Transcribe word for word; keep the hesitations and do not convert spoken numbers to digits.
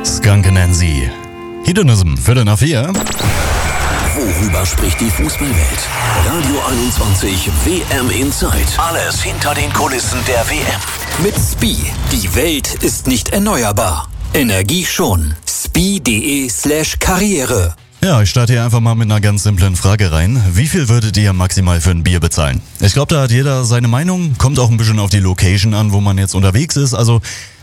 Skunk Nancy. Hedonism, Viertel nach vier. Worüber spricht die Fußballwelt? Radio einundzwanzig W M Inside. Alles hinter den Kulissen der W M. Mit Spie. Die Welt ist nicht erneuerbar. Energie schon. Spie.de slash Karriere. Ja, ich starte hier einfach mal mit einer ganz simplen Frage rein. Wie viel würdet ihr maximal für ein Bier bezahlen? Ich glaube, da hat jeder seine Meinung. Kommt auch ein bisschen auf die Location an, wo man jetzt unterwegs ist. Also